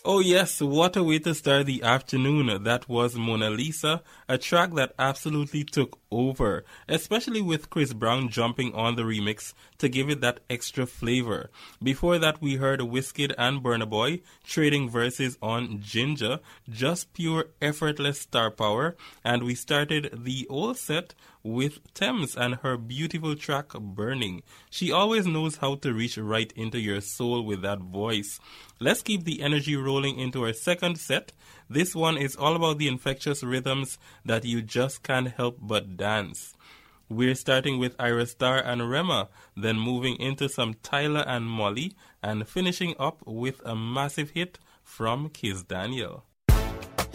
Oh yes, what a way to start the afternoon. That was Mona Lisa, a track that absolutely took over, especially with Chris Brown jumping on the remix to give it that extra flavor. Before that, we heard Wizkid and Burna Boy trading verses on Ginger, just pure effortless star power, and we started the old set with Thames and her beautiful track Burning. She always knows how to reach right into your soul with that voice. Let's keep the energy rolling into our second set. This one is all about the infectious rhythms that you just can't help but dance. We're starting with Ira Star and Rema, then moving into some Tyler and Molly, and finishing up with a massive hit from Kiss Daniel.